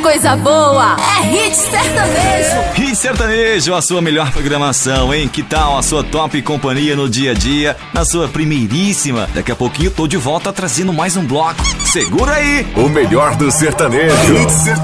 coisa boa é Hit Sertanejo. Hit Sertanejo, a sua melhor programação, hein? Que tal a sua top companhia no dia a dia, na sua primeiríssima? Daqui a pouquinho tô de volta trazendo mais um bloco. Segura aí! O melhor do sertanejo. Hit Sertanejo.